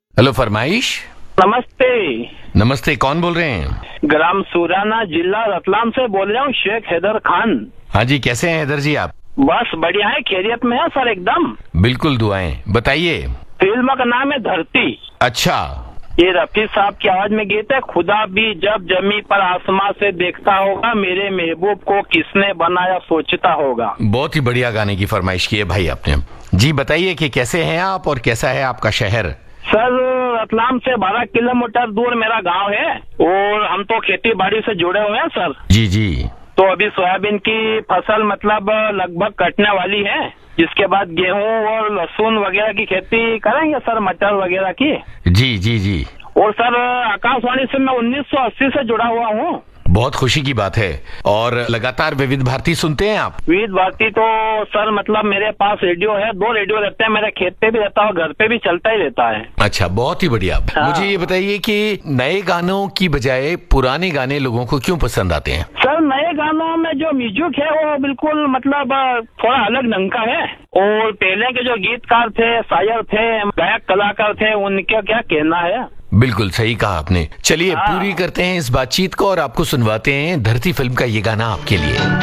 Hello फरमाइश। नमस्ते। नमस्ते, कौन बोल रहे हैं? ग्राम सुराना, जिला रतलाम से बोल रहा हूँ, शेख हैदर खान। हाँ जी, कैसे हैं हैदर जी आप? बस बढ़िया है, खैरियत में है सर एकदम। बिल्कुल, दुआएं। बताइए। फिल्म का नाम है धरती। अच्छा। ये रफी साहब की आवाज में गीत है। खुदा भी जब जमी पर आसमां से देखता होगा, मेरे महबूब को किसने बनाया सोचता होगा। बहुत ही बढ़िया गाने की फरमाइश की है भाई आपने। जी बताइए कि कैसे हैं आप और कैसा है आपका शहर? सर, रतलाम से 12 किलोमीटर दूर मेरा गांव है और हम तो खेती बाड़ी से जुड़े हुए हैं सर। जी जी। तो अभी सोयाबीन की फसल मतलब लगभग कटने वाली है, जिसके बाद गेहूं और लहसुन वगैरह की खेती करेंगे सर, मटर वगैरह की। जी जी जी। और सर, आकाशवाणी से मैं 1980 से जुड़ा हुआ हूँ। बहुत खुशी की बात है। और लगातार विविध भारती सुनते हैं आप? विविध भारती तो सर मतलब मेरे पास रेडियो है, 2 रेडियो रहते हैं, मेरे खेत पे भी रहता है और घर पे भी चलता ही रहता है। अच्छा, बहुत ही बढ़िया। हाँ। मुझे ये बताइए कि नए गानों की बजाय पुराने गाने लोगों को क्यों पसंद आते हैं? सर, नए गानों में जो म्यूजिक है वो बिल्कुल मतलब थोड़ा अलग ढंग का है। और पहले के जो गीतकार थे, शायर थे, गायक कलाकार थे, उनका क्या कहना है। बिल्कुल सही कहा आपने। चलिए हाँ। पूरी करते हैं इस बातचीत को और आपको सुनवाते हैं धरती फिल्म का ये गाना आपके लिए।